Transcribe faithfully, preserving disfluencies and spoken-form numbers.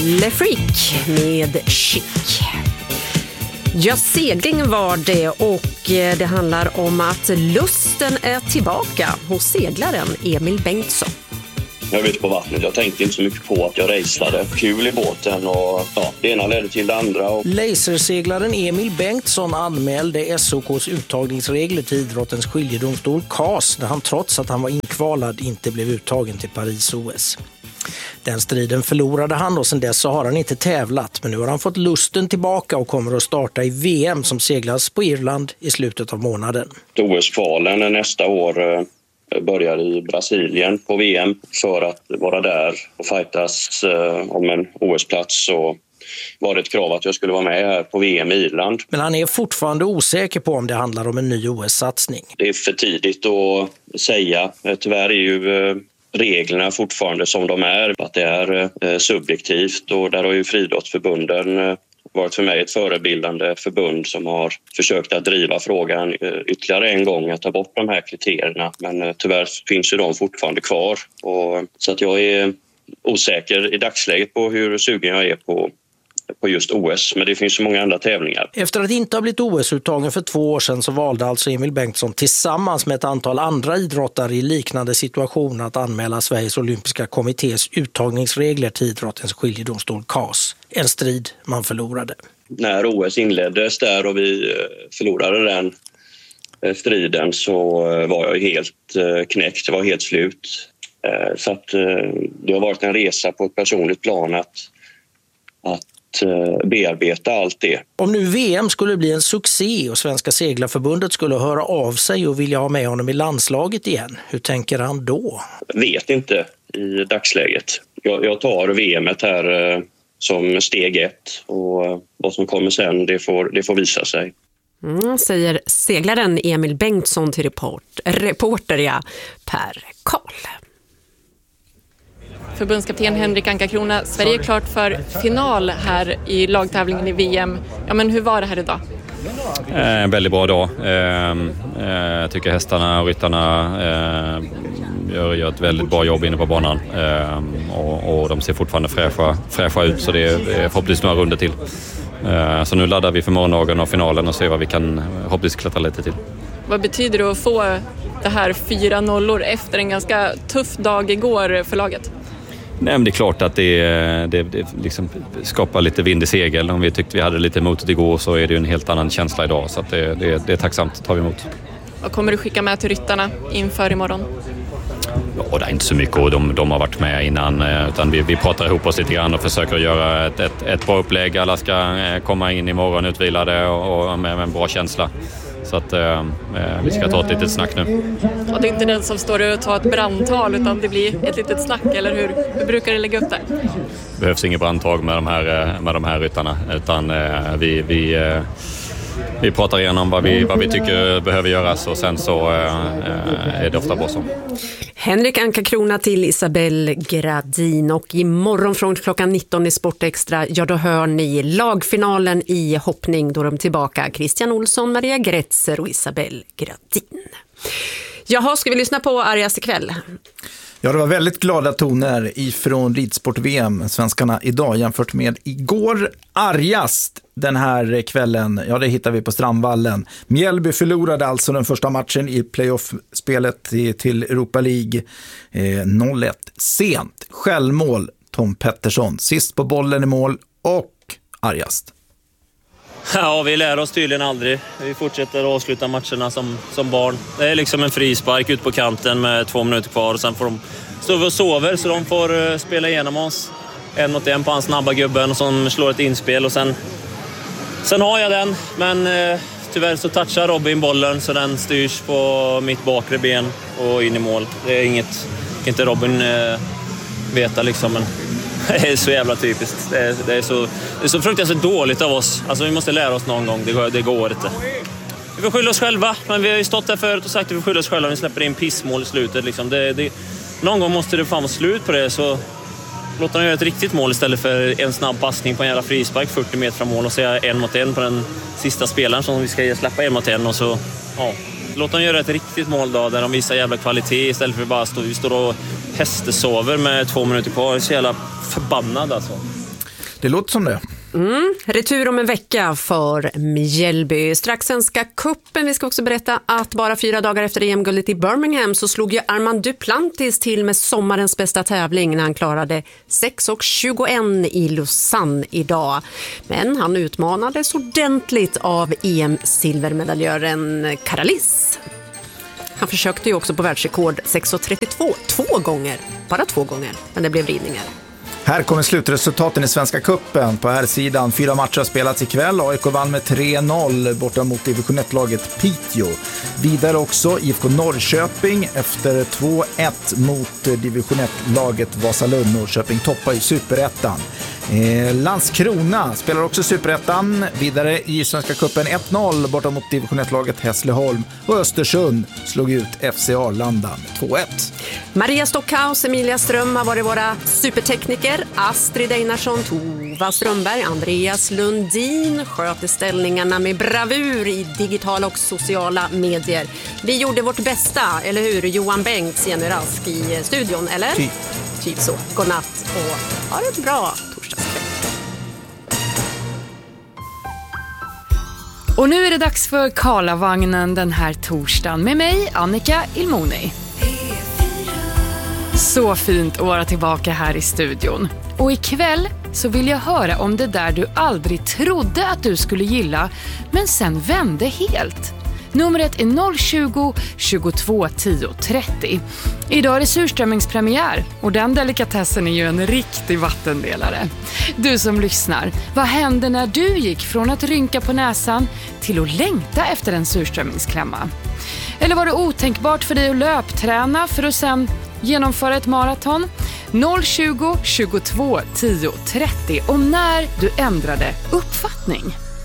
Le Freak med Chic. Ja, segling var det, och det handlar om att lusten är tillbaka hos seglaren Emil Bengtsson. Jag var ute på vattnet. Jag tänkte inte så mycket på att jag raceade. Kul i båten och ja, det ena ledde till det andra. Och... Laserseglaren Emil Bengtsson anmälde S O K:s uttagningsregler till idrottens skiljedomstol C A S när han trots att han var inkvalad inte blev uttagen till Paris-O S. Den striden förlorade han och sedan dess så har han inte tävlat, men nu har han fått lusten tillbaka och kommer att starta i V M som seglas på Irland i slutet av månaden. O S-kvalen nästa år börjar i Brasilien på V M för att vara där och fightas om en O S-plats, så var det ett krav att jag skulle vara med här på V M i Irland. Men han är fortfarande osäker på om det handlar om en ny O S-satsning. Det är för tidigt att säga. Tyvärr är ju reglerna fortfarande som de är, att det är subjektivt, och där har ju friidrottsförbunden varit för mig ett förebildande förbund som har försökt att driva frågan ytterligare en gång att ta bort de här kriterierna, men tyvärr finns ju de fortfarande kvar, och så att jag är osäker i dagsläget på hur sugen jag är på på just O S, men det finns så många andra tävlingar. Efter att inte ha blivit O S-uttagen för två år sedan så valde alltså Emil Bengtsson tillsammans med ett antal andra idrottare i liknande situation att anmäla Sveriges olympiska kommittés uttagningsregler till idrottens skiljedomstol C A S. En strid man förlorade. När O S inleddes där och vi förlorade den striden så var jag helt knäckt, det var helt slut. Så att det har varit en resa på ett personligt plan att, att bearbeta allt det. Om nu V M skulle bli en succé och Svenska seglarförbundet skulle höra av sig och vilja ha med honom i landslaget igen, hur tänker han då? Vet inte i dagsläget. Jag, jag tar V M-et här eh, som steg ett, och eh, vad som kommer sen det får, det får visa sig. Mm, säger seglaren Emil Bengtsson till report, reporter ja, Per Karl. Förbundskapten Henrik Anka-Krona, Sverige är klart för final här i lagtävlingen i V M. Ja, men hur var det här idag? Eh, en väldigt bra dag. Eh, eh, jag tycker hästarna och ryttarna eh, gör, gör ett väldigt bra jobb inne på banan. Eh, och, och de ser fortfarande fräscha, fräscha ut, så det är, det är förhoppningsvis några runder till. Eh, så nu laddar vi för morgondagen och finalen och ser vad vi kan förhoppningsvis klättra lite till. Vad betyder det att få det här fyra nollor efter en ganska tuff dag igår för laget? Nej, men det är klart att det, det, det liksom skapar lite vind i segel. Om vi tyckte vi hade lite emot igår så är det ju en helt annan känsla idag. Så att det, det, det är tacksamt, tar vi emot. Vad kommer du skicka med till ryttarna inför imorgon? Ja, det är inte så mycket, och de, de har varit med innan. Utan vi, vi pratar ihop oss lite grann och försöker göra ett, ett, ett bra upplägg. Alla ska komma in imorgon utvilade och, och med, med en bra känsla. Så att eh, vi ska ta ett litet snack nu. Och det är inte den som står och tar ett brandtal, utan det blir ett litet snack, eller hur, hur brukar det lägga upp där? Det behövs inget brandtag med de här, med de här ryttarna, utan eh, vi, vi, eh, vi pratar igenom vad vi, vad vi tycker behöver göras, och sen så eh, är det ofta bra så. Henrik Anka-Krona till Isabelle Gradin, och imorgon från klockan nitton i Sportextra, ja då hör ni lagfinalen i hoppning, då de tillbaka Christian Olsson, Maria Gretzer och Isabelle Gradin. Jaha, ska vi lyssna på Arias ikväll? Ja, det var väldigt glada toner ifrån ridsport-V M, svenskarna idag jämfört med igår. Argast den här kvällen, ja det hittar vi på Strandvallen. Mjällby förlorade alltså den första matchen i playoff-spelet till Europa League eh, noll ett. Sent, självmål Tom Pettersson, sist på bollen i mål och argast. Ja, vi lär oss tydligen aldrig. Vi fortsätter att avsluta matcherna som, som barn. Det är liksom en frispark ut på kanten med två minuter kvar, och sen får de stå och sover så de får uh, spela igenom oss. En mot en på han snabba gubben som slår ett inspel, och sen, sen har jag den. Men uh, tyvärr så touchar Robin bollen så den styrs på mitt bakre ben och in i mål. Det är inget, inte Robin uh, veta liksom, men det är så jävla typiskt. Det är, det är, så, det är så fruktansvärt dåligt av oss. Alltså vi måste lära oss någon gång. Det går, det går inte. Vi får skylla oss själva. Men vi har ju stått där förut och sagt att vi får skylla oss själva. Vi släpper in pissmål i slutet. Liksom. Det, det, någon gång måste det fan vara slut på det. Så låt dem göra ett riktigt mål istället för en snabb passning på en jävla frispark fyrtio meter från mål och säga en mot en på den sista spelaren som vi ska släppa en mot en. Och så, ja. Låt dem göra ett riktigt mål då, där de visar jävla kvalitet istället för att bara stå, vi står och hästesover med två minuter kvar. Jag är så jävla förbannad alltså. Det låter som det. Mm, retur om en vecka för Mjällby. Strax Svenska cupen. Vi ska också berätta att bara fyra dagar efter E M-guldet i Birmingham så slog ju Armand Duplantis till med sommarens bästa tävling när han klarade sex och tjugoett i Lausanne idag. Men han utmanades ordentligt av E M-silvermedaljören Karalis. Han försökte ju också på världsrekord sex och trettiotvå två gånger, bara två gånger, men det blev ridningar. Här kommer slutresultaten i Svenska cupen. På här sidan fyra matcher har spelats ikväll. A I K vann med tre noll borta mot division ett-laget Piteå. Vidare också I F K Norrköping efter två ett mot division ett-laget Vasalund. Norrköping toppar i Superettan. Eh, Landskrona spelar också Superettan. Vidare i Svenska cupen ett noll borta mot division ett-laget Hässleholm. Och Östersund slog ut F C Arlanda med två ett. Maria Stockhaus, Emilia Ström har varit våra supertekniker. Astrid Einarsson, Tova Strömberg, Andreas Lundin sköter ställningarna med bravur i digitala och sociala medier. Vi gjorde vårt bästa, eller hur? Johan Bengts, Jenny Rask i studion, eller? Typ. Typ så. Godnatt och ha det bra torsdagskväll. Och nu är det dags för Karlavagnen den här torsdagen med mig, Annika Ilmoni. Så fint att vara tillbaka här i studion. Och ikväll så vill jag höra om det där du aldrig trodde att du skulle gilla, men sen vände helt. Numret är noll tjugo, tjugotvå, tio, trettio. Idag är det surströmmingspremiär och den delikatessen är ju en riktig vattendelare. Du som lyssnar, vad hände när du gick från att rynka på näsan till att längta efter en surströmmingsklämma? Eller var det otänkbart för dig att löpträna för att sen genomföra ett maraton? noll tjugo, tjugotvå, tio, trettio om när du ändrade uppfattning.